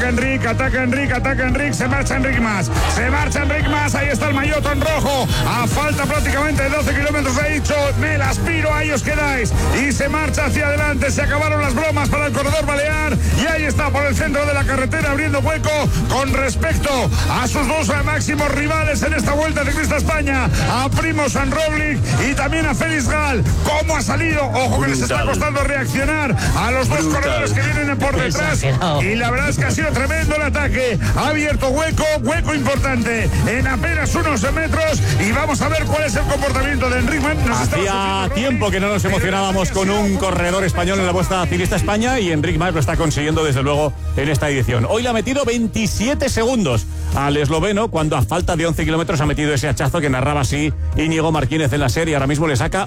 ataca Enric, se marcha Enric Mas, ahí está el maillot en rojo, a falta prácticamente de 12 kilómetros, he dicho, me las piro, ahí os quedáis, y se marcha hacia adelante, se acabaron las bromas para el corredor balear, y ahí está por el centro de la carretera abriendo hueco con respecto a sus dos máximos rivales en esta Vuelta Ciclista España, a Primož Roglič y también a Felix Gall. ¿Cómo ha salido? Ojo que les está costando reaccionar a los dos corredores que vienen por detrás, y la verdad es que ha sido tremendo el ataque, ha abierto hueco importante en apenas unos metros, y vamos a ver cuál es el comportamiento de Enric Mas. Hacía tiempo que no nos emocionábamos con un corredor español en la Vuelta Ciclista España, y Enric Mas lo está consiguiendo desde luego en esta edición. Hoy le ha metido 27 segundos al esloveno, cuando a falta de 11 kilómetros ha metido ese hachazo que narraba así Íñigo Martínez en la serie. Ahora mismo le saca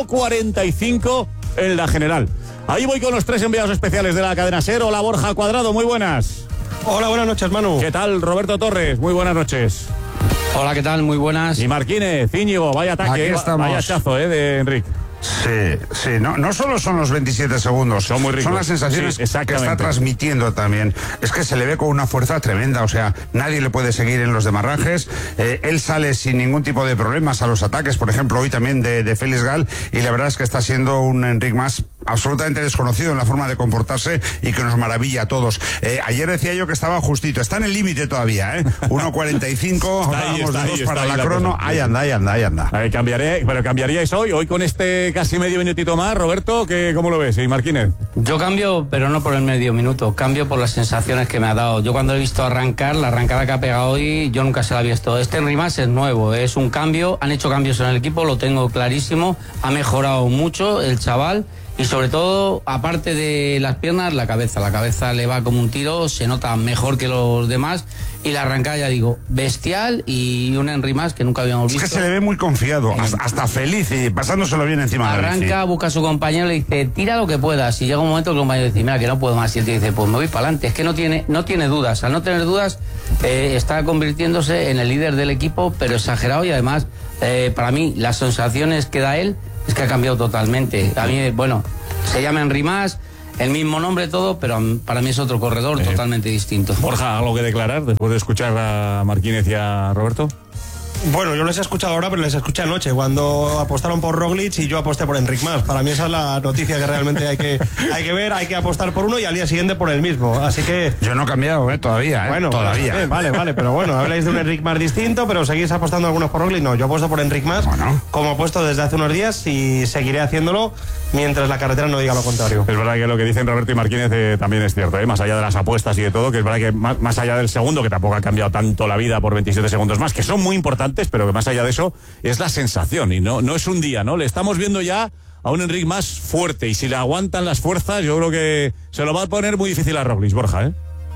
1.45 en la general. Ahí voy con los tres enviados especiales de la cadena SER. Hola, Borja Cuadrado, muy buenas. Hola, buenas noches, Manu. ¿Qué tal, Roberto Torres? Muy buenas noches. Hola, ¿qué tal? Muy buenas. Y Martínez, Íñigo, vaya ataque, vaya hachazo de Enric. Sí, no solo son los 27 segundos, son muy ricos. Son las sensaciones que está transmitiendo también. Es que se le ve con una fuerza tremenda, o sea, nadie le puede seguir en los demarrajes. Él sale sin ningún tipo de problemas a los ataques, por ejemplo, hoy también de Felix Gall, y la verdad es que está siendo un Enric Mas absolutamente desconocido en la forma de comportarse y que nos maravilla a todos. Ayer decía yo que estaba justito, está en el límite todavía, 1.45, vamos de dos para la crono, ahí anda. Pero cambiaríais hoy con este casi medio minutito más, Roberto, ¿cómo lo ves? ¿Y Martínez? Yo cambio, pero no por el medio minuto, cambio por las sensaciones que me ha dado. Yo cuando he visto arrancar, la arrancada que ha pegado hoy, yo nunca se la había visto. Este Enric Mas es nuevo, es un cambio, han hecho cambios en el equipo, lo tengo clarísimo, ha mejorado mucho el chaval. Y sobre todo, aparte de las piernas, la cabeza le va como un tiro, se nota mejor que los demás, y la arrancada, ya digo, bestial, y un Enric Mas que nunca habíamos visto. Es que se le ve muy confiado, hasta feliz, y pasándoselo bien encima. Arranca, busca a su compañero, le dice, tira lo que puedas, y llega un momento que el compañero dice, mira, que no puedo más, y él te dice, pues me voy para adelante. Es que no tiene dudas, al no tener dudas, está convirtiéndose en el líder del equipo, pero exagerado, y además, para mí, las sensaciones que da él, es que ha cambiado totalmente. A mí, bueno, se llama Enric Mas, el mismo nombre, todo, pero para mí es otro corredor totalmente distinto. Borja, ¿algo que declarar después de escuchar a Martínez y a Roberto? Bueno, yo les he escuchado ahora, pero les escuché anoche, cuando apostaron por Roglič y yo aposté por Enric Mas. Para mí esa es la noticia que realmente hay que ver, hay que apostar por uno y al día siguiente por el mismo. Así que... Yo no he cambiado, todavía, Bueno, todavía. Vale, pero bueno, habláis de un Enric Mas distinto, pero seguís apostando algunos por Roglič. No, yo apuesto por Enric Mas, como he puesto desde hace unos días, y seguiré haciéndolo mientras la carretera no diga lo contrario. Es verdad que lo que dicen Roberto y Martínez también es cierto, más allá de las apuestas y de todo, que es verdad que más allá del segundo, que tampoco ha cambiado tanto la vida por 27 segundos más, que son muy importantes, pero que más allá de eso es la sensación, y no es un día, ¿no? Le estamos viendo ya a un Enric Mas fuerte, y si le aguantan las fuerzas, yo creo que se lo va a poner muy difícil a Roglič, Borja,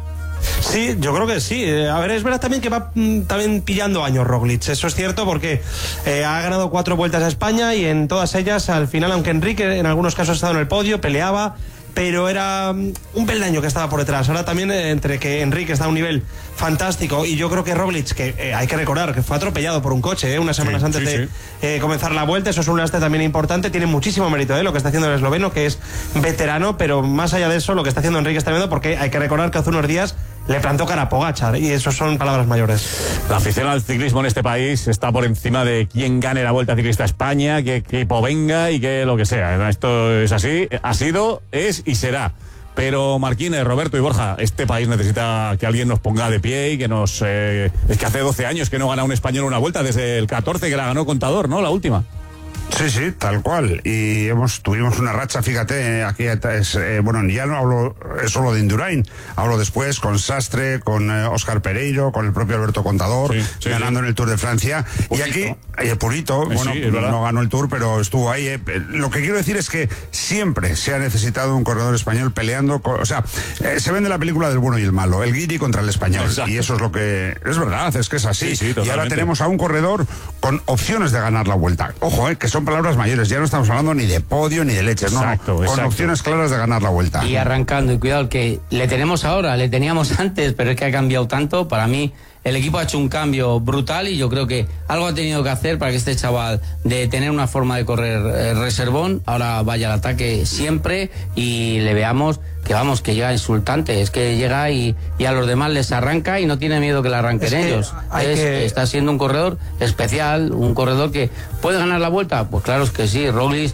Sí, yo creo que sí. A ver, es verdad también que va también pillando años Roglič. Eso es cierto, porque ha ganado 4 vueltas a España, y en todas ellas, al final, aunque Enrique en algunos casos ha estado en el podio, peleaba, pero era un peldaño que estaba por detrás. Ahora también, entre que Enrique está a un nivel fantástico, y yo creo que Roglič, que hay que recordar que fue atropellado por un coche unas semanas antes de comenzar la vuelta, eso es un lastre también importante, tiene muchísimo mérito lo que está haciendo el esloveno, que es veterano, pero más allá de eso, lo que está haciendo Enrique está viendo, porque hay que recordar que hace unos días le plantó cara a Pogačar, y eso son palabras mayores. La afición al ciclismo en este país está por encima de quién gane la Vuelta Ciclista España, qué equipo venga y que lo que sea. Esto es así, ha sido, es y será. Pero Martínez, Roberto y Borja, este país necesita que alguien nos ponga de pie y que nos... es que hace 12 años que no gana un español una Vuelta, desde el 14 que la ganó Contador, ¿no? La última. Sí, tal cual. Y tuvimos una racha, fíjate, aquí bueno, ya no hablo solo de Indurain, hablo después con Sastre, con Óscar Pereiro, con el propio Alberto Contador, ganando en el Tour de Francia. Y aquí, el Purito, bueno, no ganó el Tour, pero estuvo ahí. Lo que quiero decir es que siempre se ha necesitado un corredor español peleando, se vende la película del bueno y el malo, el guiri contra el español. Exacto. Y eso es lo que... Es verdad, es que es así. Y ahora tenemos a un corredor con opciones de ganar la Vuelta. Ojo, que son palabras mayores, ya no estamos hablando ni de podio ni de leches, con opciones claras de ganar la Vuelta. Y arrancando, y cuidado, que le tenemos ahora, le teníamos antes, pero es que ha cambiado tanto. Para mí, el equipo ha hecho un cambio brutal, y yo creo que algo ha tenido que hacer para que este chaval, de tener una forma de correr reservón, ahora vaya al ataque siempre y le veamos vamos, que llega insultante, es que llega y a los demás les arranca y no tiene miedo que le arranquen ellos. Está siendo un corredor especial, un corredor que puede ganar la vuelta, pues claro es que sí. Roglic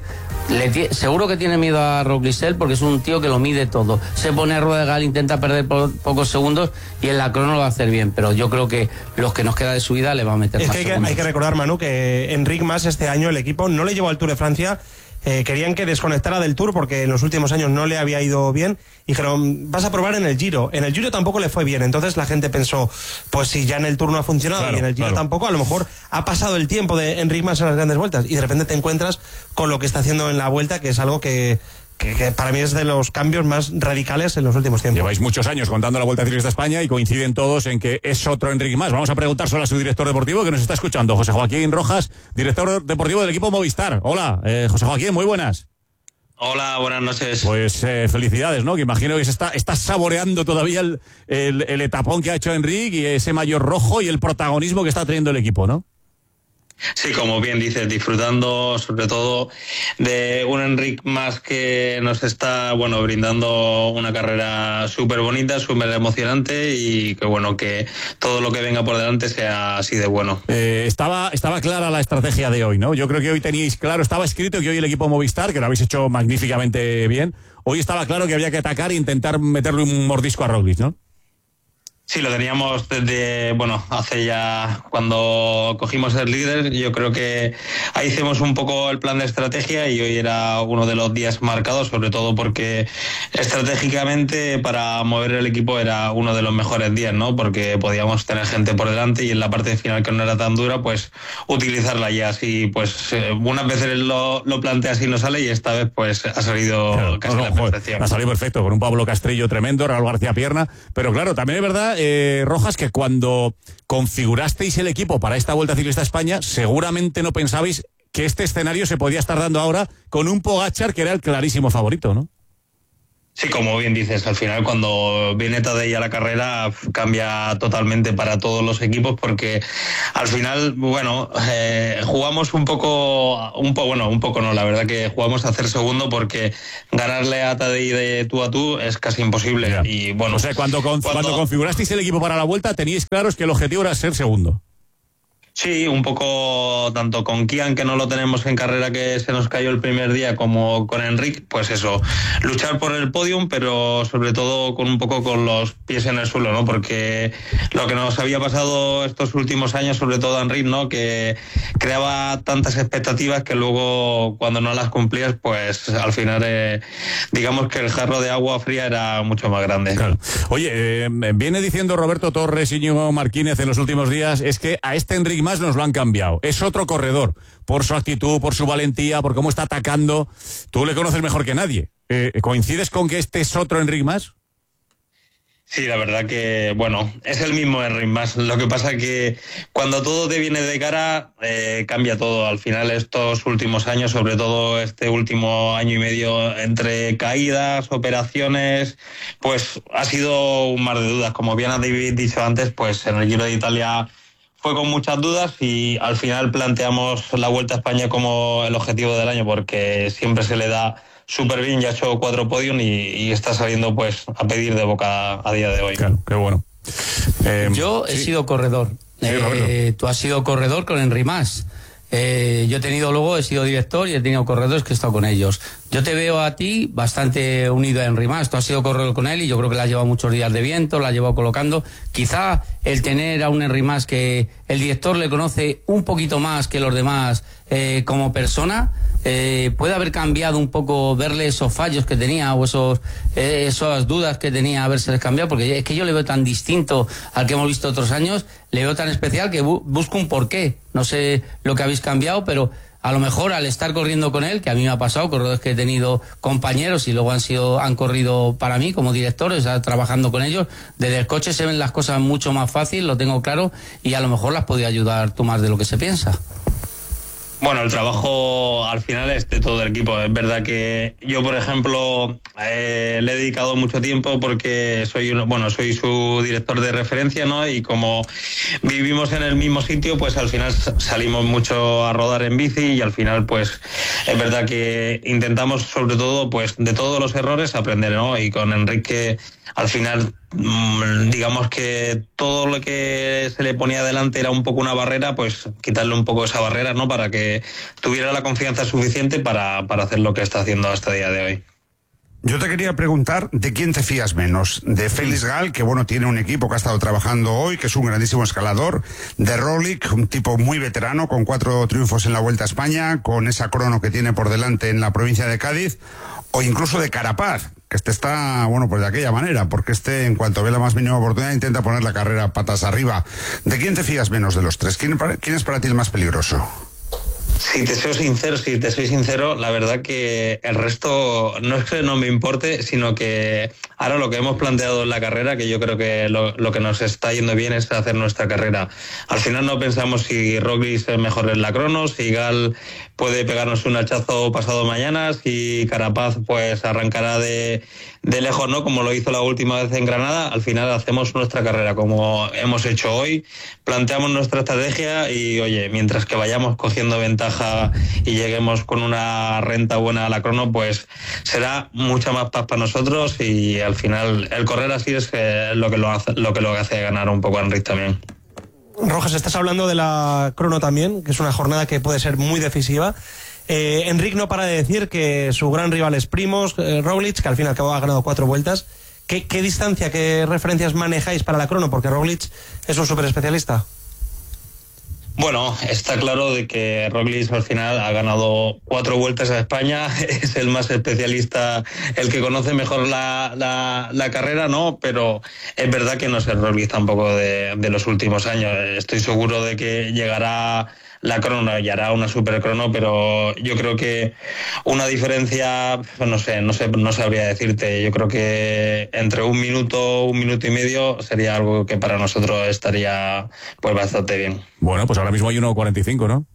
seguro que tiene miedo a Roglic porque es un tío que lo mide todo, se pone a rueda de gal, intenta perder pocos segundos y en la crono lo va a hacer bien, pero yo creo que los que nos queda de su vida le va a meter más segundos. Hay que recordar, Manu, que Enric Mas este año el equipo no le llevó al Tour de Francia. Querían que desconectara del Tour porque en los últimos años no le había ido bien y dijeron, vas a probar en el Giro. En el Giro tampoco le fue bien, entonces la gente pensó, pues si ya en el Tour no ha funcionado, claro, y en el Giro tampoco, a lo mejor ha pasado el tiempo de Enric Mas en las grandes vueltas y de repente te encuentras con lo que está haciendo en la Vuelta, que es algo que para mí es de los cambios más radicales en los últimos tiempos. Lleváis muchos años contando la Vuelta Ciclista España y coinciden todos en que es otro Enric Mas. Vamos a preguntar solo a su director deportivo que nos está escuchando, José Joaquín Rojas, director deportivo del equipo Movistar. Hola, José Joaquín, muy buenas. Hola, buenas noches. Pues felicidades, ¿no? Que imagino que está saboreando todavía el etapón que ha hecho Enric y ese maillot rojo y el protagonismo que está teniendo el equipo, ¿no? Sí, como bien dices, disfrutando sobre todo de un Enric Mas que nos está, brindando una carrera súper bonita, súper emocionante y que todo lo que venga por delante sea así de bueno. Estaba clara la estrategia de hoy, ¿no? Yo creo que hoy teníais claro, estaba escrito que hoy el equipo Movistar, que lo habéis hecho magníficamente bien, hoy estaba claro que había que atacar e intentar meterle un mordisco a Roglic, ¿no? Sí, lo teníamos desde, hace ya cuando cogimos el líder. Yo creo que ahí hicimos un poco el plan de estrategia y hoy era uno de los días marcados, sobre todo porque estratégicamente para mover el equipo era uno de los mejores días, ¿no? Porque podíamos tener gente por delante y en la parte final que no era tan dura, pues utilizarla ya. Así, pues unas veces lo planteas y no sale y esta vez pues ha salido casi la perfección. Ha salido perfecto, con un Pablo Castrillo tremendo, Raúl García Pierna, pero claro, también es verdad, Rojas, que cuando configurasteis el equipo para esta Vuelta Ciclista España, seguramente no pensabais que este escenario se podía estar dando ahora con un Pogačar que era el clarísimo favorito, ¿no? Sí, como bien dices, al final cuando viene Tadej a la carrera cambia totalmente para todos los equipos porque al final, jugamos un poco no, la verdad que jugamos a hacer segundo porque ganarle a Tadej de tú a tú es casi imposible. Yeah. Y bueno, o sea, cuando configurasteis el equipo para la Vuelta teníais claros que el objetivo era ser segundo. Sí, un poco tanto con Kian, que no lo tenemos en carrera, que se nos cayó el primer día, como con Enric, pues eso, luchar por el podium, pero sobre todo con los pies en el suelo, ¿no? Porque lo que nos había pasado estos últimos años, sobre todo a Enric, ¿no? Que creaba tantas expectativas que luego cuando no las cumplías, pues al final digamos que el jarro de agua fría era mucho más grande. Claro. Oye, viene diciendo Roberto Torres y Íñigo Martínez en los últimos días, es que a este Enric Mas nos lo han cambiado. Es otro corredor, por su actitud, por su valentía, por cómo está atacando. Tú le conoces mejor que nadie. ¿Coincides con que este es otro Enric Mas? Sí, la verdad que, es el mismo Enric Mas. Lo que pasa que cuando todo te viene de cara, cambia todo. Al final, estos últimos años, sobre todo este último año y medio, entre caídas, operaciones, pues ha sido un mar de dudas. Como bien habéis dicho antes, pues en el Giro de Italia fue con muchas dudas y al final planteamos la Vuelta a España como el objetivo del año porque siempre se le da súper bien, ya ha hecho 4 podios y está saliendo pues a pedir de boca a día de hoy. Claro, qué bueno. Yo he sido corredor. Tú has sido corredor con Enric Mas. Yo he sido director y he tenido corredores que he estado con ellos. Yo te veo a ti bastante unido a Enric Mas. Tú has sido corredor con él y yo creo que le has llevado muchos días de viento, la has llevado colocando. Quizá el tener a un Enric Mas que el director le conoce un poquito más que los demás como persona, puede haber cambiado un poco, verle esos fallos que tenía o esas dudas que tenía, haberse cambiado, porque es que yo le veo tan distinto al que hemos visto otros años, le veo tan especial que busco un porqué. No sé lo que habéis cambiado, pero a lo mejor al estar corriendo con él, que a mí me ha pasado, corredores que he tenido compañeros y luego han corrido para mí como directores, trabajando con ellos, desde el coche se ven las cosas mucho más fácil, lo tengo claro, y a lo mejor las podía ayudar tú más de lo que se piensa. Bueno, el trabajo al final es de todo el equipo. Es verdad que yo, por ejemplo, le he dedicado mucho tiempo porque soy su director de referencia, ¿no? Y como vivimos en el mismo sitio, pues al final salimos mucho a rodar en bici y al final, pues es verdad que intentamos, sobre todo, pues de todos los errores aprender, ¿no? Y con Enrique, al final, digamos que todo lo que se le ponía delante era un poco una barrera, pues quitarle un poco esa barrera, ¿no? Para que tuviera la confianza suficiente para hacer lo que está haciendo hasta el día de hoy. Yo te quería preguntar, ¿de quién te fías menos? ¿De Félix Gal, que bueno, tiene un equipo que ha estado trabajando hoy, que es un grandísimo escalador? ¿De Roglic, un tipo muy veterano, con 4 triunfos en la Vuelta a España, con esa crono que tiene por delante en la provincia de Cádiz? ¿O incluso de Carapaz, que está, bueno, pues de aquella manera, porque en cuanto ve la más mínima oportunidad, intenta poner la carrera patas arriba? ¿De quién te fías menos de los tres? ¿Quién es para ti el más peligroso? Si te soy sincero, la verdad que el resto no es que no me importe, sino que ahora lo que hemos planteado en la carrera, que yo creo que lo que nos está yendo bien es hacer nuestra carrera. Al final no pensamos si Roglic es mejor en la crono, si Gal puede pegarnos un hachazo pasado mañana, si Carapaz pues arrancará de lejos, ¿no? Como lo hizo la última vez en Granada. Al final hacemos nuestra carrera como hemos hecho hoy, planteamos nuestra estrategia y, oye, mientras que vayamos cogiendo ventaja y lleguemos con una renta buena a la crono, pues será mucha más paz para nosotros y al final el correr así es lo que lo hace ganar un poco a Enric también. Rojas, estás hablando de la crono también, que es una jornada que puede ser muy decisiva. Enric no para de decir que su gran rival es Primož Roglic, que al fin y al cabo ha ganado 4 vueltas. ¿Qué distancia, qué referencias manejáis para la crono? Porque Roglic es un súper especialista. Bueno, está claro de que Roglic al final ha ganado 4 vueltas a España, es el más especialista, el que conoce mejor la carrera, ¿no? Pero es verdad que no es el Roglic tampoco de los últimos años. Estoy seguro de que llegará la crono y hará una super crono, pero yo creo que una diferencia, no sabría decirte. Yo creo que entre un minuto y medio sería algo que para nosotros estaría pues bastante bien. Bueno, pues ahora mismo hay 1:45, ¿no?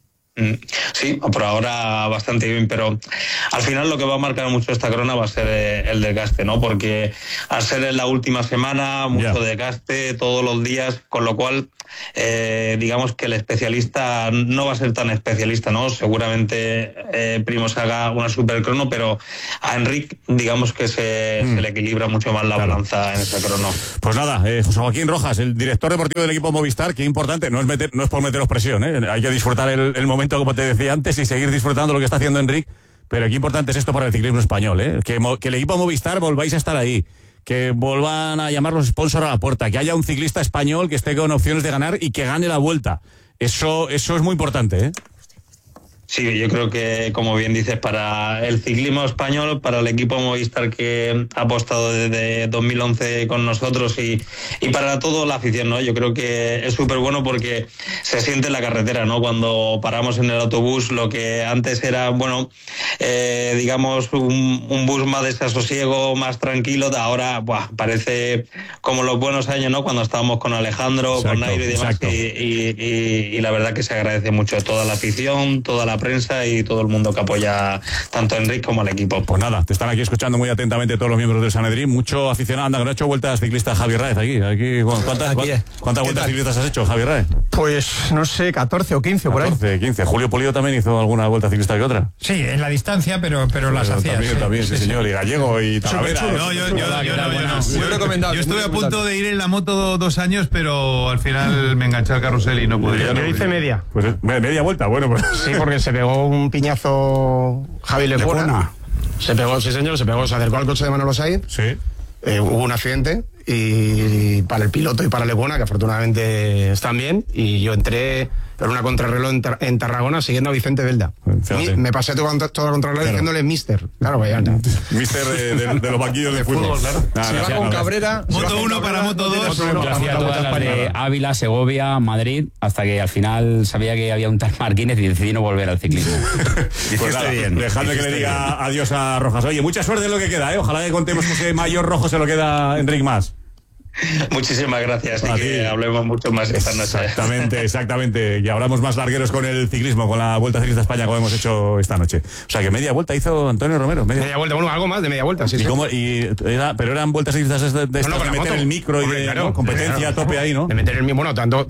Sí, por ahora bastante bien, pero al final lo que va a marcar mucho esta crona va a ser el desgaste, ¿no? Porque al ser en la última semana, mucho desgaste todos los días, con lo cual digamos que el especialista no va a ser tan especialista, ¿no? Seguramente Primož haga una super crono, pero a Enric digamos que se le equilibra mucho más la balanza en esa crono. Pues nada, José Joaquín Rojas, el director deportivo del equipo Movistar, que importante, no es por meteros presión, hay que disfrutar el momento, como te decía antes, y seguir disfrutando lo que está haciendo Enric, pero qué importante es esto para el ciclismo español, que el equipo Movistar volváis a estar ahí, que vuelvan a llamar los sponsors a la puerta, que haya un ciclista español que esté con opciones de ganar y que gane la Vuelta. Eso es muy importante, Sí, yo creo que, como bien dices, para el ciclismo español, para el equipo Movistar que ha apostado desde 2011 con nosotros y para toda la afición, ¿no? Yo creo que es súper bueno porque se siente en la carretera, ¿no? Cuando paramos en el autobús, lo que antes era, digamos, un bus más desasosiego, más tranquilo, ahora parece como los buenos años, ¿no? Cuando estábamos con Alejandro, exacto, con Nairo y demás, y la verdad que se agradece mucho toda la afición, toda la prensa y todo el mundo que apoya tanto a Enric como al equipo. Pues nada, te están aquí escuchando muy atentamente todos los miembros del Sanedrín, mucho aficionado. Anda, que no ha hecho vueltas ciclistas Javi Raez aquí. ¿Cuántas vueltas ciclistas has hecho, Javi Raez? Pues no sé, 14 o 15 por ahí. 14, 15. Julio Polido también hizo alguna vuelta ciclista que otra. Sí, en la distancia, pero las hacía. También, sí, señor. Y Gallego y Talavera. No, yo estuve a punto de ir en la moto 2 años, pero al final me enganché al carrusel y no pude. Yo hice media. Pues media vuelta, bueno. Pues. Sí, porque se pegó un piñazo Javi Lecuona. Se acercó al coche de Manolo Saiz. Sí. Hubo un accidente y para el piloto y para Lecuona, que afortunadamente están bien, y yo entré en una contrarreloj en Tarragona siguiendo a Vicente Belda. Me pasé todo la contrarreloj diciéndole Mister. Claro, vaya. Mister de los banquillos de fútbol. Claro. Se va con Cabrera. Moto 1 para Moto 2. Yo hacía todas las de Ávila, Segovia, Madrid, hasta que al final sabía que había un tal Martínez y decidí no volver al ciclismo. Pues nada, dejadme que le diga adiós a Rojas. Oye, mucha suerte en lo que queda, Ojalá que contemos que ese mayor rojo se lo queda Enric Mas. Muchísimas gracias y que hablemos mucho más esta noche. Exactamente. Y hablamos más largueros con el ciclismo, con la Vuelta Ciclista a España, como hemos hecho esta noche. O sea, que media vuelta hizo Antonio Romero. Media vuelta, bueno, algo más de media vuelta, sí. Pero eran vueltas ciclistas de meter el micro y de competencia a tope ahí, ¿no? De meter el micro, bueno, tanto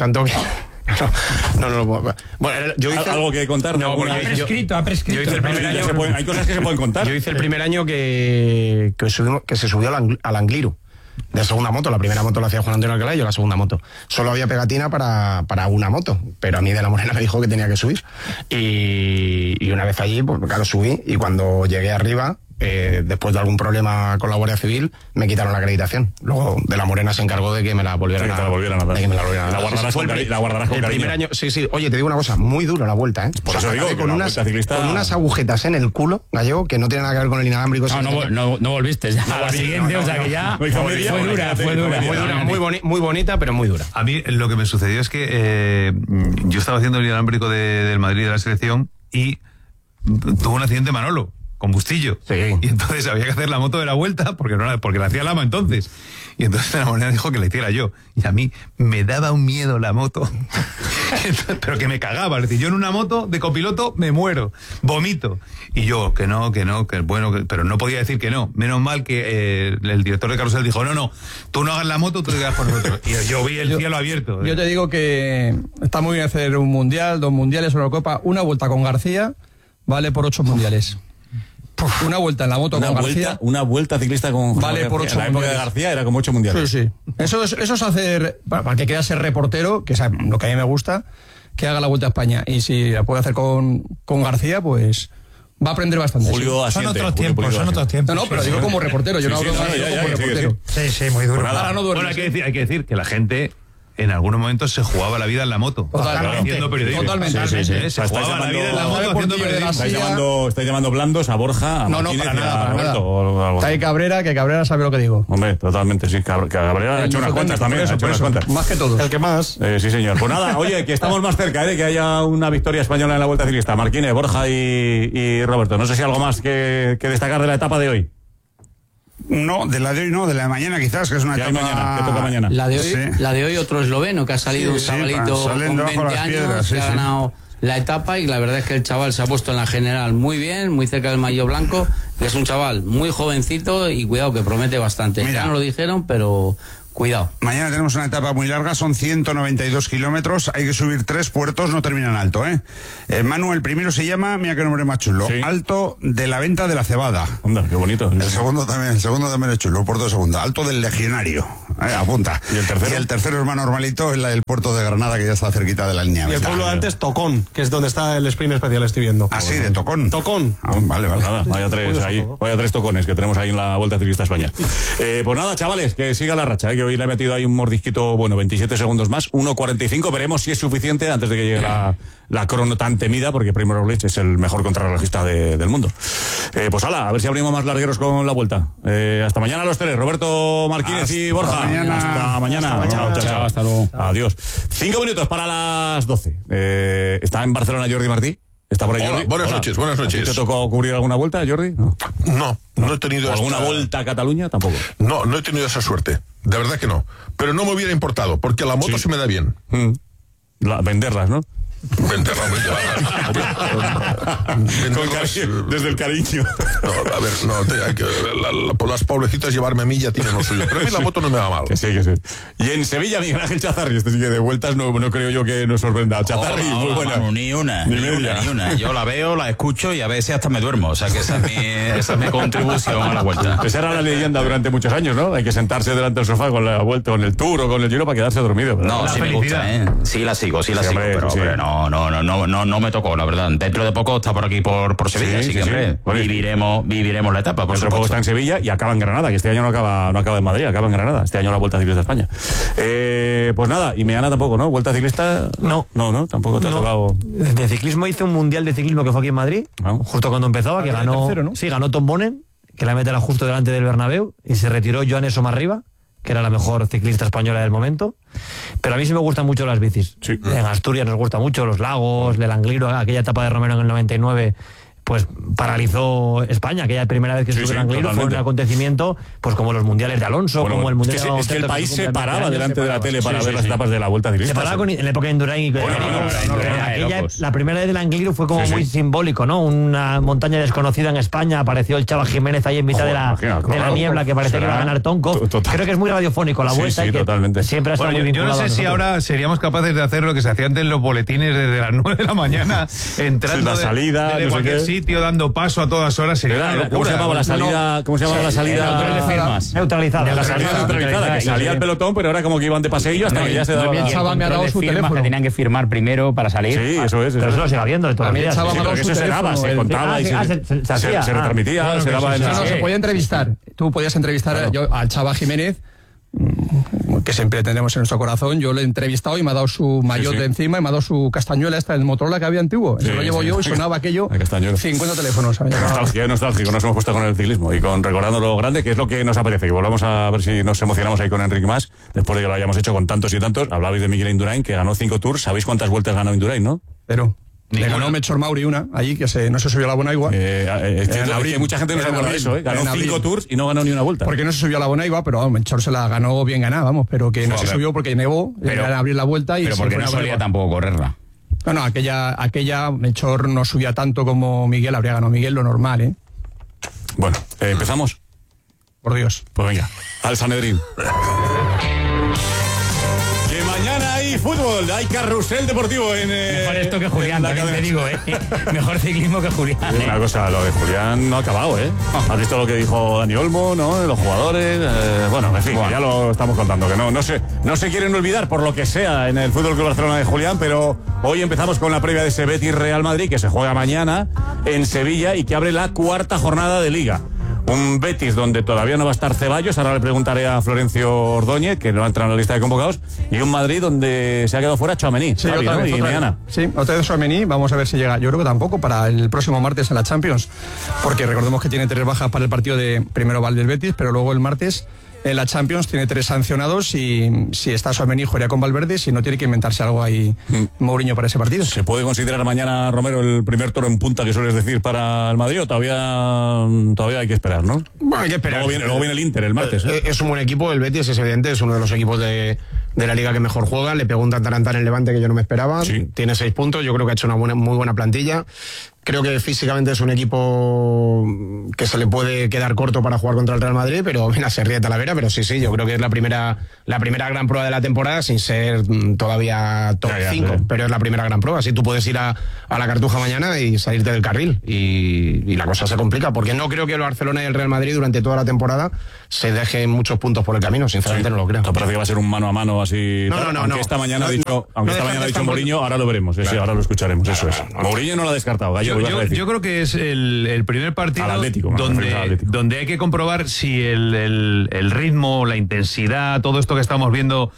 No. Bueno, yo hice algo que contar. No, porque ha prescrito. Yo hice el primer año. Hay cosas que se pueden contar. Yo hice el primer año que se subió al Angliru. De segunda moto, la primera moto la hacía Juan Antonio Alcalá y yo la segunda moto. Solo había pegatina para una moto, pero a mí de la Morena me dijo que tenía que subir. Y una vez allí, pues claro, subí y cuando llegué arriba, después de algún problema con la Guardia Civil, me quitaron la acreditación. Luego de la Morena se encargó de que me la volvieran a dar. La guardarás con cariño. El primer año, sí. Oye, te digo una cosa, muy dura la vuelta, ¿eh? Por eso digo, con unas agujetas en el culo, Gallego, que no tiene nada que ver con el inalámbrico. No volviste ya a la siguiente, o sea que ya fue dura. Muy bonita, pero muy dura. A mí lo que me sucedió es que yo estaba haciendo el inalámbrico del Madrid de la selección y tuvo un accidente Manolo con Bustillo. Sí. Y entonces había que hacer la moto de la vuelta porque la hacía Lama entonces. Y entonces la Morena dijo que la hiciera yo. Y a mí me daba un miedo la moto. Pero que me cagaba. Es decir, yo en una moto de copiloto me muero, vomito. Y yo, que bueno, pero no podía decir que no. Menos mal que el director de Carrusel dijo, no, tú no hagas la moto, tú te quedas con nosotros. Y yo vi el cielo abierto. Yo te digo que está muy bien hacer un mundial, 2 mundiales, una Copa, una vuelta con García vale por 8 mundiales. Una vuelta en la moto con García. Una vuelta ciclista con vale por 8 mundiales. La época de García era como 8 mundiales. Sí. Eso es hacer, para que quiera ser reportero, que es lo que a mí me gusta, que haga la Vuelta a España. Y si la puede hacer con García, pues va a aprender bastante. Son otros tiempos. No, pero digo como reportero. Yo no hablo como reportero. Sí, muy duro. Pues nada, Bueno, hay que decir que la gente en algunos momentos se jugaba la vida en la moto. Haciendo periodismo. Totalmente. Sí. Se jugaba la vida en la moto haciendo periodismo. Estáis llamando blandos a Borja, a Martínez, para nada, a Roberto. Está ahí Cabrera, que Cabrera sabe lo que digo. Hombre, totalmente, sí. Cabrera ha hecho unas cuantas también. Más que todos. El que más. Sí, señor. Pues nada, oye, que estamos más cerca de que haya una victoria española en la Vuelta Ciclista. Martínez, Borja y Roberto. No sé si algo más que destacar de la etapa de hoy. No, de la de hoy no, de la de mañana quizás, que es una etapa... mañana, que toca mañana. La de hoy otro esloveno, que ha salido un chavalito con 20 años, que ha ganado la etapa, y la verdad es que el chaval se ha puesto en la general muy bien, muy cerca del maillot blanco, que es un chaval muy jovencito y cuidado que promete bastante. Mira, ya no lo dijeron, pero... Cuidado. Mañana tenemos una etapa muy larga, son 192 kilómetros, hay que subir 3 puertos, no terminan alto, Manu, el primero se llama, mira qué nombre más chulo, sí. Alto de la Venta de la Cebada. Onda, qué bonito. El segundo también es chulo, el puerto de segunda, Alto del Legionario, apunta. ¿Y el tercero? Y el tercero es más normalito, es el puerto de Granada, que ya está cerquita de la línea. Y el pueblo de antes, Tocón, que es donde está el sprint especial, estoy viendo. Ah, sí, de Tocón. Vale. Nada, vaya 3 tocones que tenemos ahí en la Vuelta Ciclista a España. Pues nada, chavales, que siga la racha, que hoy le he metido ahí un mordisquito, 27 segundos más, 1:45, veremos si es suficiente antes de que llegue la crono tan temida, porque Primo Roglic es el mejor contrarrelojista del mundo. Pues hala, a ver si abrimos más largueros con la vuelta. Hasta mañana los tres, Roberto, Martínez y Borja. Hasta mañana. Chao, hasta luego. Adiós. 5 minutos para las 12. Está en Barcelona Jordi Martí. ¿Está por ahí, Jordi? Buenas noches. ¿Te tocó cubrir alguna vuelta, Jordi? No he tenido... ¿Alguna vuelta a Cataluña? Tampoco. No he tenido esa suerte. De verdad que no. Pero no me hubiera importado, porque la moto se me da bien. Venderlas, ¿no? Venderlas. Desde el cariño. Por las pobrecitas llevarme a mí ya tienen lo suyo. Pero a mí la moto no me va mal. Que sí. Y en Sevilla, Miguel Ángel Chazarri, este sí que de vueltas no creo yo que nos sorprenda. Chazarri, muy buena. Manu, ni una. Yo la veo, la escucho y a veces hasta me duermo. O sea que esa es mi contribución a la vuelta. Esa era la leyenda durante muchos años, ¿no? Hay que sentarse delante del sofá con la vuelta, con el Tour o con el Giro para quedarse dormido. No, sí me gusta, ¿eh? Sí la sigo, pero hombre, no me tocó, la verdad. Dentro de poco está por aquí por Sevilla, así que hombre, viviremos la etapa, por supuesto. Poco está en Sevilla y acaba en Granada, que este año no acaba en Madrid, acaba en Granada. Este año la Vuelta Ciclista de España. Pues nada, y Meana tampoco, ¿no? ¿Vuelta Ciclista? No, tampoco te ha tocado. De ciclismo hice un mundial de ciclismo que fue aquí en Madrid, justo cuando empezaba, que ganó, tercero, ¿no? Sí, ganó Tom Bonen, que la meta era justo delante del Bernabéu, y se retiró Joan Somarriba, que era la mejor ciclista española del momento. Pero a mí sí me gustan mucho las bicis. Sí. En Asturias nos gusta mucho los lagos, el Angliru, aquella etapa de Romero en el 99, pues paralizó España, aquella primera vez que estuvo en Angliru fue un acontecimiento, pues como los mundiales de Alonso, como el mundial es que el país se paraba delante de la tele para ver las etapas de la Vuelta Ciclista. Se paraba en la época de Indurain y la primera vez del Angliru fue como muy simbólico, ¿no? Una montaña desconocida en España, apareció el Chava Jiménez ahí en mitad de la niebla, que parecía que iba a ganar Tonko. Creo que es muy radiofónico la Vuelta y que siempre ha estado muy vinculado. Yo no sé si ahora seríamos capaces de hacer lo que se hacía antes en los boletines desde las 9 de la mañana, entrando de cualquier sitio, dando paso a todas horas. ¿Cómo se llamaba la salida? ¿Cómo se llamaba la salida? Neutralizada. La salida neutralizada, que salía el pelotón, pero ahora como que iban de paseillo hasta que ya se daba. Chava me ha dado su teléfono. Que tenían que firmar primero para salir. Sí, eso es. Pero eso lo sigue habiendo de todas las días. Eso se daba, se contaba y se retransmitía, se daba en... No, se podía entrevistar. Tú podías entrevistar al Chava Jiménez, que siempre tenemos en nuestro corazón. Yo le he entrevistado y me ha dado su maillot de encima y me ha dado su castañuela esta del Motorola que había antiguo. Eso lo llevo yo y sonaba aquello 50 teléfonos. Nostálgico, nos hemos puesto con el ciclismo y con recordando lo grande, que es lo que nos apetece. Y volvamos a ver si nos emocionamos ahí con Enric Mas, después de que lo hayamos hecho con tantos y tantos. Hablabais de Miguel Indurain, que ganó 5 Tours. ¿Sabéis cuántas vueltas ganó Indurain, no? Pero... Le ganó Melchor Mauri una, allí, que no se subió a la Bonaigua. Mucha gente no se acuerda de eso, Ganó 5 Tours y no ganó ni una vuelta. Porque no se subió a la Bonaigua, pero Melchor se la ganó bien ganada, vamos, pero que no se subió porque nevó, era abrir la vuelta y... Pero porque no solía tampoco correrla. No, aquella Melchor no subía tanto como Miguel, habría ganado Miguel, lo normal, Bueno, ¿empezamos? Por Dios. Pues venga, al Sanedrín. Mañana hay fútbol, hay carrusel deportivo en... Mejor esto que Julián, también te digo, Mejor ciclismo que Julián. Una cosa, lo de Julián no ha acabado, Has visto lo que dijo Dani Olmo, ¿no? Los jugadores, bueno, en fin, ya lo estamos contando, que no se quieren olvidar por lo que sea en el Fútbol Club Barcelona de Julián, pero hoy empezamos con la previa de ese Betis Real Madrid, que se juega mañana en Sevilla y que abre la 4ª jornada de Liga. Un Betis donde todavía no va a estar Ceballos, ahora le preguntaré a Florencio Ordóñez, que no ha entrado en la lista de convocados, y un Madrid donde se ha quedado fuera Tchouaméni, y Meana. Sí, otra vez Tchouaméni, vamos a ver si llega. Yo creo que tampoco para el próximo martes en la Champions, porque recordemos que tiene 3 bajas para el partido de primero Val del Betis, pero luego el martes en la Champions tiene 3 sancionados y si está Tchouaméni jugaría con Valverde, si no tiene que inventarse algo ahí Mourinho para ese partido. ¿Se puede considerar mañana, Romero, el primer toro en punta que sueles decir para el Madrid o todavía hay que esperar, ¿no? Bueno, hay que esperar. Luego viene el Inter el martes. Es un buen equipo, el Betis es evidente, es uno de los equipos de la liga que mejor juega. Le pegó un tantarantán en el Levante que yo no me esperaba. Sí. Tiene 6 puntos, yo creo que ha hecho una muy buena plantilla. Creo que físicamente es un equipo que se le puede quedar corto para jugar contra el Real Madrid, pero mira, se ríe Talavera, pero sí, yo creo que es la primera gran prueba de la temporada, sin ser todavía top 5, pero es la primera gran prueba. Así tú puedes ir a la Cartuja mañana y salirte del carril, y la cosa se complica, porque no creo que el Barcelona y el Real Madrid durante toda la temporada se dejen muchos puntos por el camino, sinceramente no lo creo. ¿Te parece que va a ser un mano a mano así? Aunque esta mañana ha dicho Mourinho, ahora lo veremos, ahora lo escucharemos, eso es. Mourinho no lo ha descartado, Gallo. Yo creo que es el primer partido donde hay que comprobar si el ritmo, la intensidad, todo esto que estamos viendo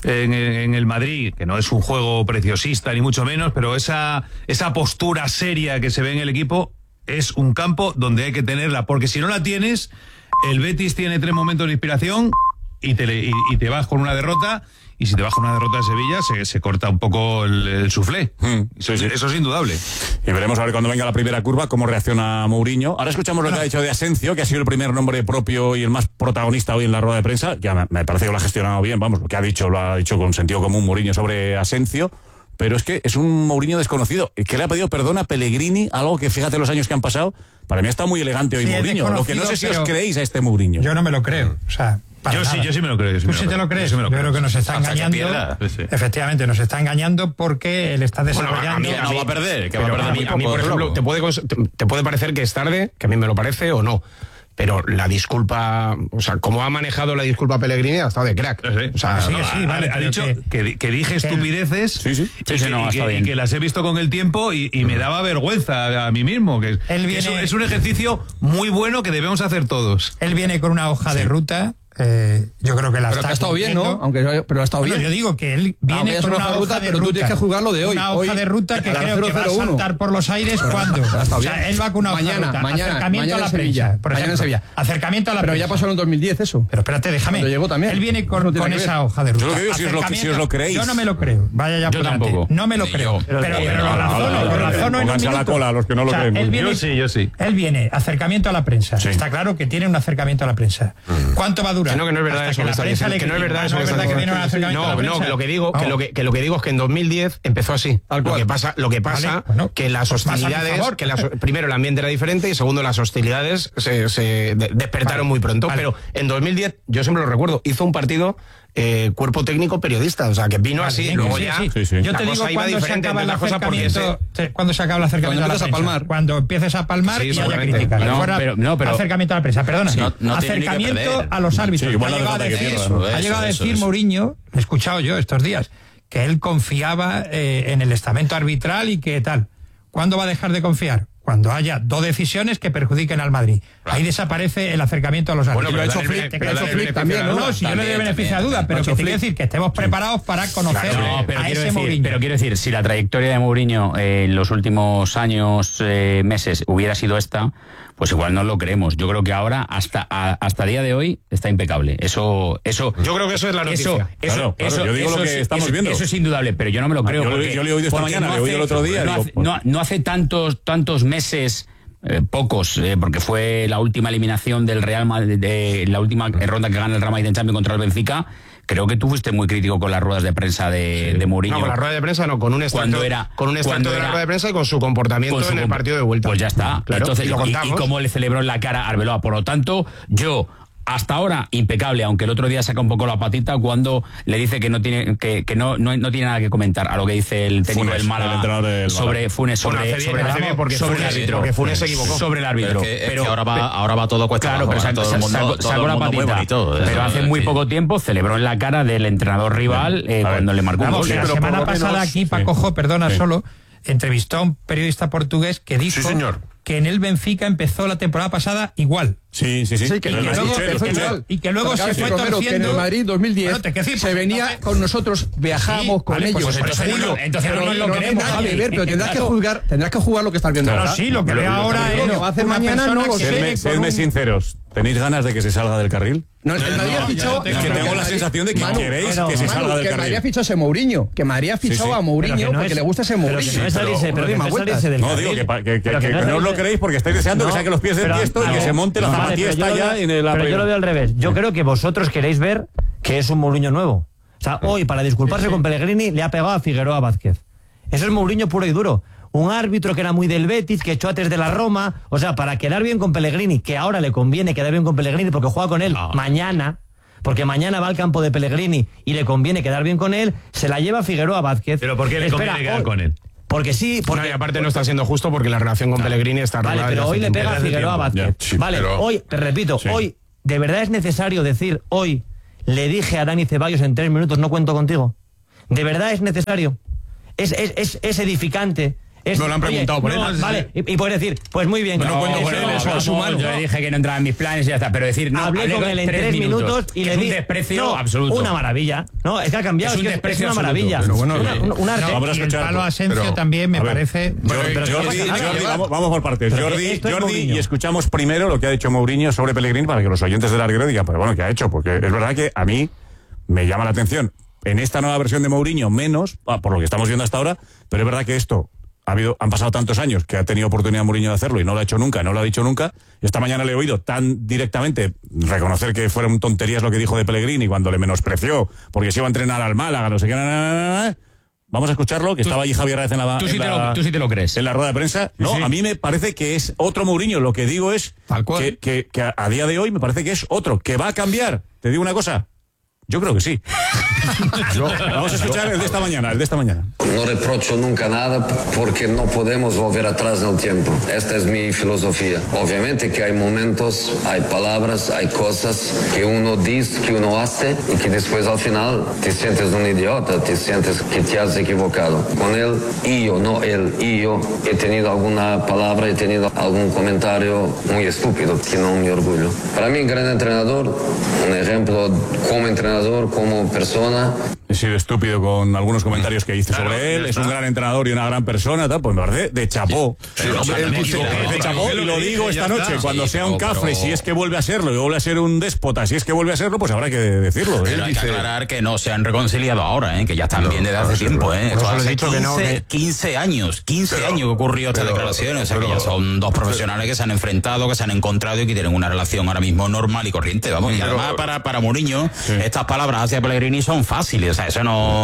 en el Madrid, que no es un juego preciosista ni mucho menos, pero esa postura seria que se ve en el equipo, es un campo donde hay que tenerla, porque si no la tienes, el Betis tiene 3 momentos de inspiración y te vas con una derrota. Y si te baja una derrota de Sevilla, se corta un poco el suflé. Eso es indudable. Y veremos a ver cuando venga la primera curva cómo reacciona Mourinho. Ahora escuchamos lo que ha dicho de Asensio, que ha sido el primer nombre propio y el más protagonista hoy en la rueda de prensa. Ya me parece que lo ha gestionado bien, vamos, lo ha dicho con sentido común Mourinho sobre Asensio. Pero es que es un Mourinho desconocido, que le ha pedido perdón a Pellegrini, algo que fíjate los años que han pasado. Para mí está muy elegante hoy Mourinho. Lo que no sé si os creéis a este Mourinho. Yo no me lo creo, o sea... Yo sí me lo creo. ¿Tú sí te lo crees? Yo creo que nos está engañando. Efectivamente, nos está engañando porque él está desarrollando... No va a perder. A mí, por ejemplo, te puede parecer que es tarde, que a mí me lo parece o no. Pero la disculpa, o sea, como ha manejado la disculpa Pellegrini, ha estado de crack. O sea, vale, ha dicho que dije estupideces y que las he visto con el tiempo y me daba vergüenza a mí mismo. Que es un ejercicio muy bueno que debemos hacer todos. Él viene con una hoja de ruta Yo creo que la pero está que ha estado bien, ¿no? Pero ha estado bien. Yo digo que él viene con una hoja de pero tú tienes que jugarlo de hoy. Una hoja de ruta que creo que va a saltar por los aires cuando. O sea, él va con una hoja de ruta. Acercamiento a la prensa, por ejemplo. Acercamiento a la prensa. Pero ya pasó en el 2010 eso. Pero espérate, déjame. Cuando llegó también. Él viene con esa hoja de ruta. Yo lo que digo, si os lo creéis. Yo no me lo creo. Vaya ya por delante. No me lo creo. Pero lo razono en un Pónganse a la cola a los que no lo creen. Yo sí. Él viene, acercamiento a la prensa. Está claro que tiene un acercamiento a la prensa. ¿Cuánto va a durar? Que no es verdad eso. Que no es verdad eso. No, lo que digo es que en 2010 empezó así. Lo que pasa que las hostilidades, primero el ambiente era diferente y segundo las hostilidades se despertaron muy pronto. Pero en 2010, yo siempre lo recuerdo, hizo un partido cuerpo técnico periodista, o sea que vino así, luego ya yo te digo cuando se acaba el acercamiento, cuando se acaba el acercamiento a la prensa, cuando empieces a palmar y haya críticas. Pero acercamiento a la prensa, perdona, acercamiento a los árbitros. Ha llegado a decir Mourinho, he escuchado yo estos días, que él confiaba en el estamento arbitral y que tal. ¿Cuándo va a dejar de confiar? Cuando haya dos decisiones que perjudiquen al Madrid. Ahí desaparece el acercamiento a los árbitros. Bueno, pero ha hecho Flick también, ¿no? No, si yo le doy beneficio a duda, pero que te quiero decir que estemos preparados para conocer a ese Mourinho. Pero quiero decir, si la trayectoria de Mourinho en los últimos años, meses, hubiera sido esta, pues igual no lo creemos. Yo creo que ahora, hasta día de hoy, está impecable. Eso. Yo creo que eso es la noticia. Eso, yo digo lo que estamos viendo. Eso es indudable, pero yo no me lo creo. Yo le he oído esta mañana, le he oído el otro día. No hace tantos meses, pocos, porque fue la última eliminación del Real Madrid, la última ronda que gana el Real Madrid en Champions contra el Benfica. Creo que tú fuiste muy crítico con las ruedas de prensa de Mourinho. No, con la rueda de prensa no, con un extracto de la rueda de prensa y con su comportamiento en el partido de vuelta. Pues ya está. Claro, entonces, y cómo le celebró en la cara a Arbeloa. Por lo tanto, yo... Hasta ahora, impecable, aunque el otro día saca un poco la patita cuando le dice que no tiene no tiene nada que comentar a lo que dice el técnico del Málaga sobre Funes, sobre el árbitro. Porque Funes se equivocó. Sobre el árbitro. Pero ahora va todo cuesta abajo. Claro, pero sacó la patita. Pero hace muy poco tiempo celebró en la cara del entrenador rival cuando le marcó un gol. La semana pasada aquí, Paco, perdona solo, entrevistó a un periodista portugués que dijo que en el Benfica empezó la temporada pasada igual. Sí, que luego se fue torciendo. Que en el Madrid 2010 se venía con nosotros, viajamos con ellos. Pues entonces no lo queremos. Pero tendrás que jugar lo que estás viendo ahora. Sí, lo que veo ahora es lo que va a hacer mañana, no lo sé. Sedme sinceros. ¿Tenéis ganas de que se salga del carril? No, el Madrid ha fichado. Es que tengo la sensación de que queréis que se salga del carril. Que Madrid ha fichado a Mourinho. Que Madrid ha fichado a Mourinho porque le gusta ese Mourinho. No, digo que no os lo queréis porque estáis deseando que saque los pies del tiesto y que se monte la zapatilla ya en la. Pero yo lo veo al revés. Yo creo que vosotros queréis ver que es un Mourinho nuevo. O sea, hoy, para disculparse con Pellegrini, le ha pegado a Figueroa Vázquez. Eso es Mourinho puro y duro. Un árbitro que era muy del Betis, que echó antes de la Roma. O sea, para quedar bien con Pellegrini, que ahora le conviene quedar bien con Pellegrini porque juega con él mañana, porque mañana va al campo de Pellegrini y le conviene quedar bien con él, se la lleva Figueroa Vázquez. ¿Pero por qué le conviene quedar con él? Porque sí, porque... y aparte no está siendo justo porque la relación con Pellegrini está arreglada. Vale, pero hoy le pega a Figueroa Vázquez. Vale, hoy, te repito, hoy, ¿de verdad es necesario decir hoy, le dije a Dani Ceballos en 3 minutos, no cuento contigo? ¿De verdad es necesario? ¿Es edificante? No lo han preguntado por él. Vale, y puedes decir, pues muy bien. No cuento con él, eso es humano. Yo le dije que no entraba en mis planes y ya está. Pero decir, no, hablé con él en 3 minutos y le dije. Es un desprecio absoluto. Una maravilla. No, es que ha cambiado. Es un desprecio una maravilla. Pero bueno, y el palo Asensio también me parece. Vamos por partes. Jordi, y escuchamos primero lo que ha dicho Mourinho sobre Pellegrini para que los oyentes del Arguero digan, pero bueno, ¿qué ha hecho? Porque es verdad que a mí me llama la atención. En esta nueva versión de Mourinho, menos, por lo que estamos viendo hasta ahora, pero es verdad que esto. Han pasado tantos años que ha tenido oportunidad Mourinho de hacerlo y no lo ha hecho nunca, no lo ha dicho nunca. Esta mañana le he oído tan directamente reconocer que fueron tonterías lo que dijo de Pellegrini cuando le menospreció porque se iba a entrenar al Málaga, no sé qué. Vamos a escucharlo, que estaba allí Javier Ares ¿Tú sí te lo crees? En la rueda de prensa. No, sí. A mí me parece que es otro Mourinho. Lo que digo es que a día de hoy me parece que es otro, que va a cambiar. Te digo una cosa. Yo creo que sí. Vamos a escuchar el de esta mañana, No reprocho nunca nada porque no podemos volver atrás en el tiempo. Esta es mi filosofía. Obviamente que hay momentos, hay palabras, hay cosas que uno dice, que uno hace y que después al final te sientes un idiota, te sientes que te has equivocado. Con él y yo, no él y yo, he tenido alguna palabra, he tenido algún comentario muy estúpido que no me orgullo. Para mí, gran entrenador, un ejemplo como entrenador, como persona. He sido estúpido con algunos comentarios que hice sobre él, es un gran entrenador y una gran persona, tal, pues me parece de chapó. De chapó, y lo digo esta noche, cuando sea un cafre, si es que vuelve a serlo, y vuelve a ser un déspota, si es que vuelve a serlo, pues habrá que decirlo. Pero hay que aclarar que no se han reconciliado ahora, que ya están bien desde hace tiempo. Hace 15 años que ocurrió esta declaración, o sea que ya son dos profesionales que se han enfrentado, que se han encontrado y que tienen una relación ahora mismo normal y corriente, vamos. Y además para Mourinho, estas palabras hacia Pellegrini son fáciles, o sea, eso no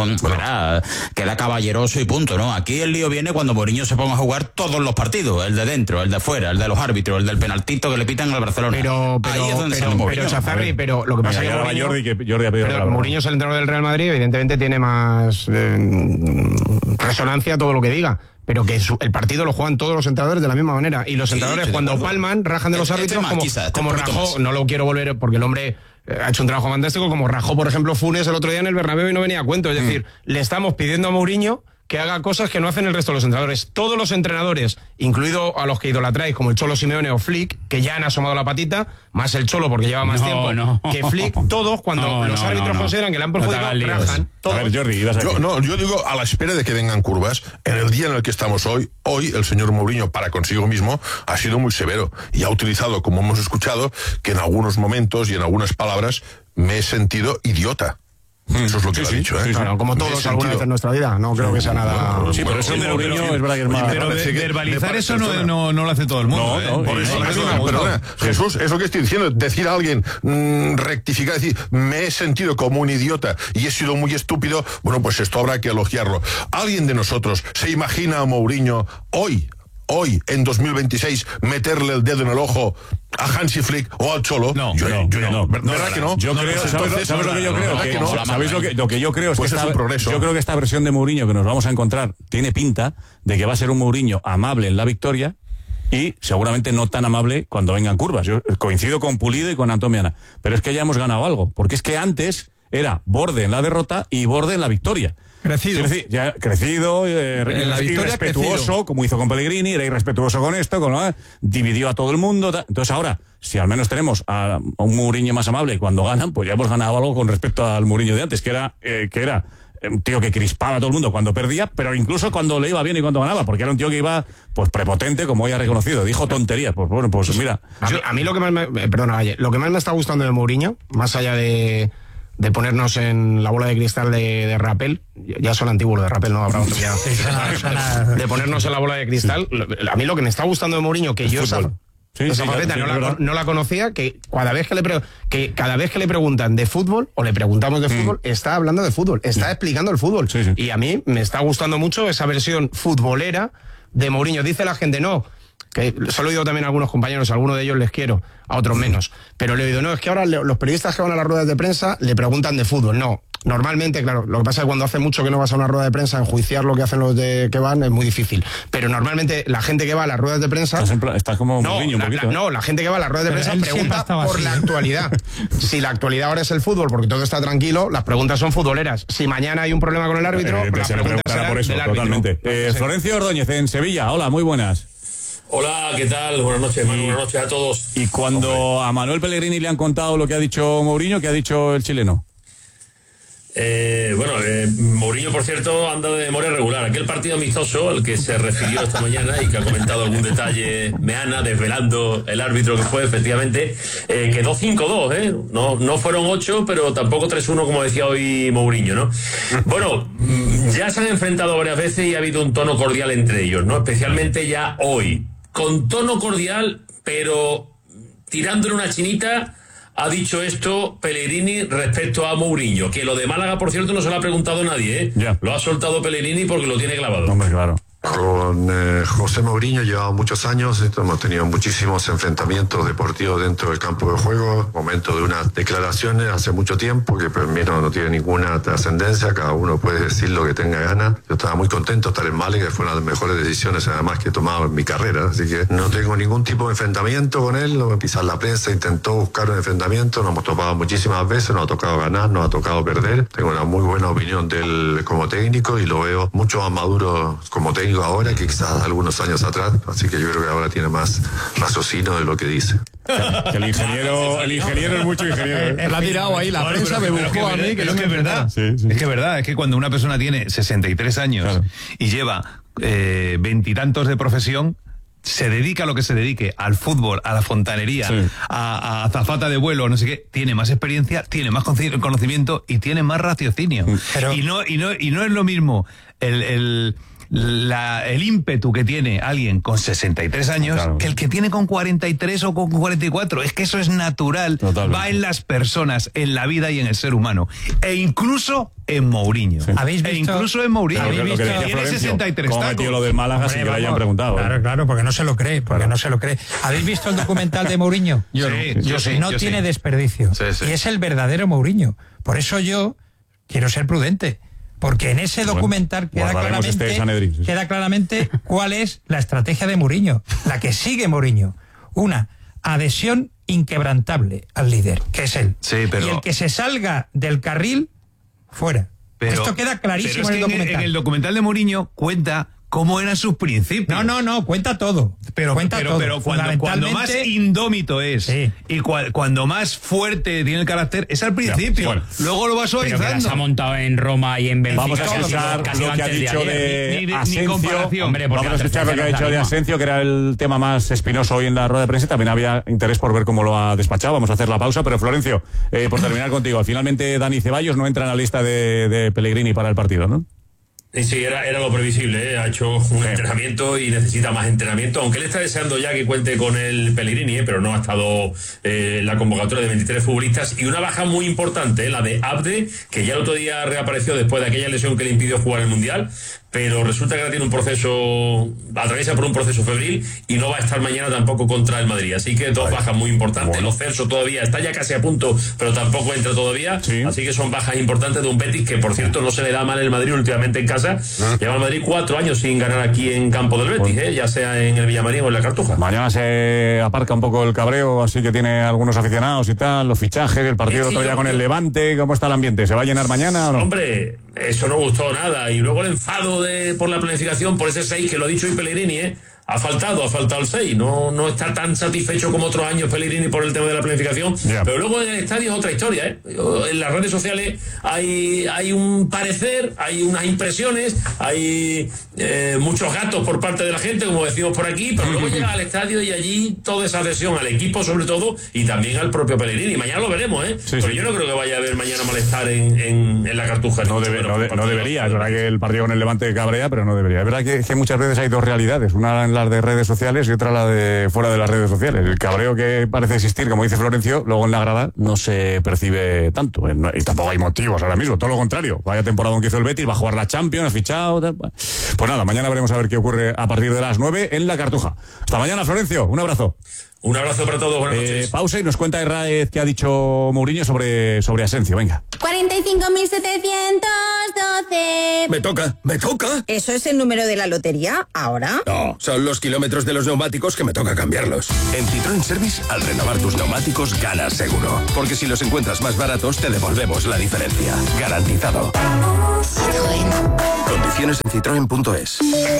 queda caballeroso y punto, ¿no? Aquí el lío viene cuando Mourinho se ponga a jugar todos los partidos, el de dentro, el de fuera, el de los árbitros, el del penaltito que le pitan al Barcelona. Pero Chazarri, pero lo que pasa es que Mourinho es el entrenador del Real Madrid, evidentemente tiene más resonancia todo lo que diga. Pero que el partido lo juegan todos los entrenadores de la misma manera. Y los entrenadores cuando palman, rajan de los árbitros como rajó. No lo quiero volver porque el hombre ha hecho un trabajo fantástico, como rajó, por ejemplo, Funes el otro día en el Bernabéu y no venía a cuento. Es decir, le estamos pidiendo a Mourinho que haga cosas que no hacen el resto de los entrenadores. Todos los entrenadores, incluido a los que idolatráis, como el Cholo Simeone o Flick, que ya han asomado la patita, más el Cholo porque lleva más tiempo que Flick, todos cuando los árbitros consideran que le han perjudicado, rajan. Todos. A ver, Jordi, yo digo, a la espera de que vengan curvas, en el día en el que estamos hoy el señor Mourinho, para consigo mismo, ha sido muy severo y ha utilizado, como hemos escuchado, que en algunos momentos y en algunas palabras me he sentido idiota. Eso es lo que ha dicho, ¿eh? Claro, como todos alguna vez en nuestra vida, no creo que sea nada. Sí, pero eso de Mourinho es verdad que es más. Pero verbalizar eso no lo hace todo el mundo. Perdona, Jesús, eso que estoy diciendo, decir a alguien, rectificar, decir, me he sentido como un idiota y he sido muy estúpido, bueno, pues esto habrá que elogiarlo. ¿Alguien de nosotros se imagina a Mourinho hoy, en 2026, meterle el dedo en el ojo a Hansi Flick o al Cholo? No. ¿Verdad que no? Yo creo, ¿sabes lo que yo creo? ¿Sabéis lo que yo creo? Pues es un progreso. Yo creo que esta versión de Mourinho que nos vamos a encontrar tiene pinta de que va a ser un Mourinho amable en la victoria y seguramente no tan amable cuando vengan curvas. Yo coincido con Pulido y con Antomiana, pero es que ya hemos ganado algo, porque es que antes era borde en la derrota y borde en la victoria. Crecido, irrespetuoso, como hizo con Pellegrini, era irrespetuoso con esto, dividió a todo el mundo. Entonces ahora, si al menos tenemos a un Mourinho más amable cuando ganan, pues ya hemos ganado algo con respecto al Mourinho de antes, que era un tío que crispaba a todo el mundo cuando perdía, pero incluso cuando le iba bien y cuando ganaba, porque era un tío que iba pues prepotente, como hoy ha reconocido, dijo tonterías. Pues bueno, pues mira. A mí lo que más lo que más me está gustando de Mourinho, más allá de ponernos en la bola de cristal de Rappel, ya son antiguos de Rappel, no habrá otro ya. De ponernos en la bola de cristal, a mí lo que me está gustando de Mourinho, que yo esa faceta no la conocía, que cada vez que le preguntan de fútbol o le preguntamos de fútbol, está hablando de fútbol, está explicando el fútbol. Y a mí me está gustando mucho esa versión futbolera de Mourinho. Dice la gente, que se lo he oído también a algunos compañeros, a algunos de ellos les quiero, a otros menos, pero le he oído, es que ahora los periodistas que van a las ruedas de prensa le preguntan de fútbol. No, normalmente, claro, lo que pasa es que cuando hace mucho que no vas a una rueda de prensa, enjuiciar lo que hacen los que van es muy difícil, pero normalmente la gente que va a las ruedas de prensa estás como Mourinho un poquito, la gente que va a las ruedas de prensa pregunta por la actualidad. Si la actualidad ahora es el fútbol, porque todo está tranquilo, las preguntas son futboleras. Si mañana hay un problema con el árbitro, las preguntas serán por eso, totalmente. Florencio Ordóñez en Sevilla, hola, muy buenas. Hola, ¿qué tal? Buenas noches, Manu, buenas noches a todos. Y cuando a Manuel Pellegrini le han contado lo que ha dicho Mourinho, ¿qué ha dicho el chileno? Mourinho, por cierto, anda de memoria regular. Aquel partido amistoso al que se refirió esta mañana y que ha comentado algún detalle Meana, desvelando el árbitro que fue, efectivamente, quedó 5-2, No fueron 8, pero tampoco 3-1, como decía hoy Mourinho, ¿no? Bueno, ya se han enfrentado varias veces y ha habido un tono cordial entre ellos, ¿no? Especialmente ya hoy. Con tono cordial, pero tirándole una chinita. Ha dicho esto Pellegrini respecto a Mourinho, que lo de Málaga, por cierto, no se lo ha preguntado nadie, ¿eh? Ya. Lo ha soltado Pellegrini porque lo tiene clavado. Hombre, claro. Con José Mourinho llevamos muchos años, hemos tenido muchísimos enfrentamientos deportivos dentro del campo de juego, momento de unas declaraciones hace mucho tiempo que primero no tiene ninguna trascendencia, cada uno puede decir lo que tenga ganas. Yo estaba muy contento de estar en Málaga, que fue una de las mejores decisiones además que he tomado en mi carrera, así que no tengo ningún tipo de enfrentamiento con él. Quizás la prensa intentó buscar un enfrentamiento, nos hemos topado muchísimas veces, nos ha tocado ganar, nos ha tocado perder. Tengo una muy buena opinión de él como técnico y lo veo mucho más maduro como técnico ahora que quizás algunos años atrás, así que yo creo que ahora tiene más raciocinio de lo que dice. Que el ingeniero es mucho ingeniero. La ha tirado ahí, la prensa me buscó a mí, que es verdad. Sí. Es que es verdad, es que cuando una persona tiene 63 años y lleva 20 y tantos de profesión, se dedica a lo que se dedique, al fútbol, a la fontanería, a azafata de vuelo, no sé qué, tiene más experiencia, tiene más conocimiento y tiene más raciocinio. Pero... Y no es lo mismo el ímpetu que tiene alguien con 63 años que el que tiene con 43 o con 44. Es que eso es natural. Totalmente. Va en las personas, en la vida y en el ser humano. E incluso en Mourinho. ¿Habéis visto? Incluso en Mourinho. ¿Habéis visto? Tiene 63 ¿Cómo metió lo del Málaga sin que le hayan preguntado? Claro, porque no se lo cree. ¿Habéis visto el documental de Mourinho? Yo sí. No tiene desperdicio. Sí. Y es el verdadero Mourinho. Por eso yo quiero ser prudente. Porque en ese documental queda claramente cuál es la estrategia de Mourinho, la que sigue Mourinho. Una adhesión inquebrantable al líder, que es él. Y el que se salga del carril, fuera. Esto queda clarísimo en el documental. En el documental de Mourinho cuenta cómo eran sus principios. No, cuenta todo. Pero cuando más indómito es y cuando más fuerte tiene el carácter es al principio. Luego lo va suavizando. Se ha montado en Roma y en Benfica. Vamos a escuchar lo que ha dicho de Asencio. Vamos a escuchar lo que ha dicho de Asencio, que era el tema más espinoso hoy en la rueda de prensa. También había interés por ver cómo lo ha despachado. Vamos a hacer la pausa. Pero Florencio, por terminar contigo, finalmente Dani Ceballos no entra en la lista de Pellegrini para el partido, ¿no? Sí, era lo previsible, ¿eh? Ha hecho un entrenamiento y necesita más entrenamiento, aunque él está deseando ya que cuente con el Pellegrini, pero no ha estado la convocatoria de 23 futbolistas y una baja muy importante, la de Abde, que ya el otro día reapareció después de aquella lesión que le impidió jugar el Mundial, pero resulta que ahora tiene un proceso, atraviesa por un proceso febril y no va a estar mañana tampoco contra el Madrid, así que dos bajas muy importantes. Lo Celso todavía está ya casi a punto, pero tampoco entra todavía, así que son bajas importantes de un Betis que, por cierto, no se le da mal el Madrid últimamente en casa. Lleva el Madrid 4 años sin ganar aquí en campo del Betis, ya sea en el Villamarín o en la Cartuja. Mañana se aparca un poco el cabreo, así que tiene algunos aficionados y tal, los fichajes, el partido otro día con el Levante. ¿Cómo está el ambiente? ¿Se va a llenar mañana o no? Hombre, eso no gustó nada. Y luego el enfado por la planificación, por ese 6 que lo ha dicho hoy Pellegrini, ha faltado el 6, no está tan satisfecho como otros años Pellegrini por el tema de la planificación, pero luego en el estadio es otra historia, En las redes sociales hay un parecer, hay unas impresiones, hay muchos gatos por parte de la gente, como decimos por aquí, pero luego llega al estadio y allí toda esa adhesión al equipo sobre todo y también al propio Pellegrini. Mañana lo veremos, pero yo no creo que vaya a haber mañana malestar en la Cartuja. No debería, es verdad que el partido con el Levante cabrea, pero no debería. Es verdad que muchas veces hay dos realidades, una en las de redes sociales y otra la de fuera de las redes sociales. El cabreo que parece existir, como dice Florencio, luego en la grada no se percibe tanto, y tampoco hay motivos ahora mismo, todo lo contrario. Vaya temporada que hizo el Betis, va a jugar la Champions, ha fichado, tal. Pues nada, mañana veremos a ver qué ocurre a partir de las 9 en la Cartuja. Hasta mañana, Florencio, un abrazo. Un abrazo para todos, buenas noches. Pausa y nos cuenta Herráez qué ha dicho Mourinho sobre Asencio, venga. 45.712. Me toca. ¿Eso es el número de la lotería ahora? No, son los kilómetros de los neumáticos que me toca cambiarlos. En Citroën Service, al renovar tus neumáticos, ganas seguro. Porque si los encuentras más baratos, te devolvemos la diferencia. Garantizado. Citroën. Condiciones en citroen.es.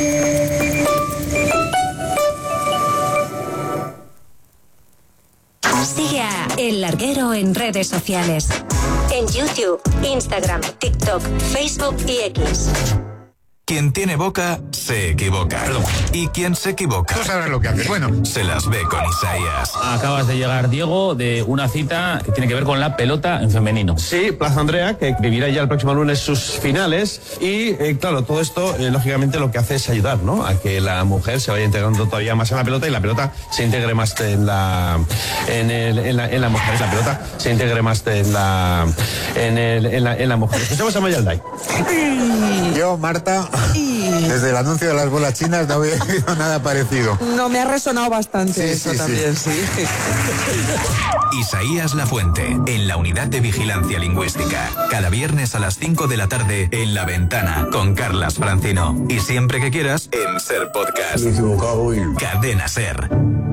Sigue a El Larguero en redes sociales. En YouTube, Instagram, TikTok, Facebook y X. Quien tiene boca, se equivoca. Y quien se equivoca... Tú sabrás lo que haces. Bueno, se las ve con Isaías. Acabas de llegar, Diego, de una cita que tiene que ver con la pelota en femenino. Sí, Plaza Andrea, que vivirá ya el próximo lunes sus finales. Y, claro, todo esto, lógicamente, lo que hace es ayudar, ¿no? A que la mujer se vaya integrando todavía más en la pelota y la pelota se integre más en la mujer. La pelota se integre más en la mujer. Escuchamos a Mayalday. Yo, Marta, Desde el anuncio de las bolas chinas no había oído nada parecido. No, me ha resonado bastante eso también, sí. Isaías Lafuente, en la Unidad de Vigilancia Lingüística. Cada viernes a las 5 de la tarde en La Ventana, con Carlas Francino. Y siempre que quieras, en Ser Podcast. Me he equivocado hoy. Cadena Ser.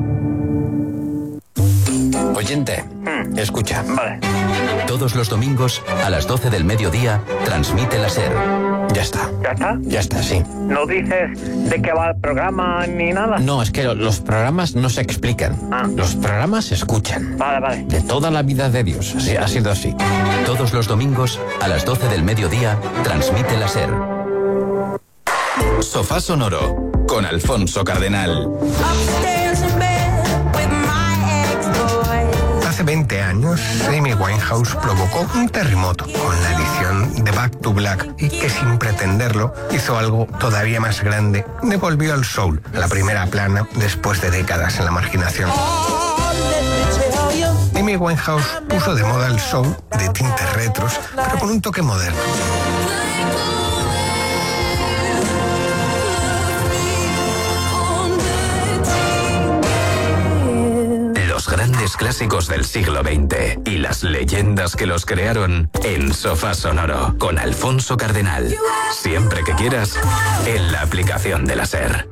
Oyente, escucha. Vale. Todos los domingos, a las 12 del mediodía, transmite la SER. Ya está. ¿Ya está? Ya está, sí. ¿No dices de qué va el programa ni nada? No, es que los programas no se explican. Los programas se escuchan. Vale. De toda la vida de Dios. Así, ha sido así. Todos los domingos, a las 12 del mediodía, transmite la SER. Sofá Sonoro, con Alfonso Cardenal. Hace 20 años, Amy Winehouse provocó un terremoto con la edición de Back to Black y que sin pretenderlo hizo algo todavía más grande. Devolvió al soul a la primera plana después de décadas en la marginación. Amy Winehouse puso de moda el soul de tintes retros, pero con un toque moderno. Los grandes clásicos del siglo XX y las leyendas que los crearon en Sofá Sonoro con Alfonso Cardenal. Siempre que quieras, en la aplicación de la SER.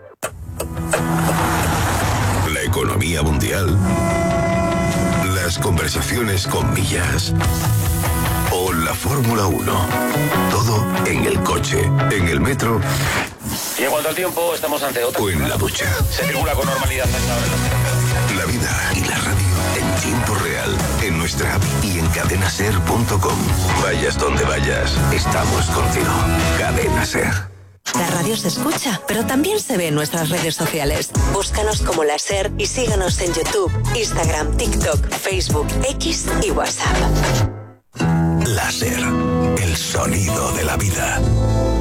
La economía mundial, las conversaciones con millas o la Fórmula 1. Todo en el coche, en el metro. Y en cuanto al tiempo, estamos ante otra. O en la ducha. Se circula con normalidad hasta ahora. La vida y la radio en tiempo real, en nuestra app y en cadenaser.com. Vayas donde vayas, estamos contigo. Cadena Ser. La radio se escucha, pero también se ve en nuestras redes sociales. Búscanos como La Ser y síganos en YouTube, Instagram, TikTok, Facebook, X y WhatsApp. La Ser, el sonido de la vida.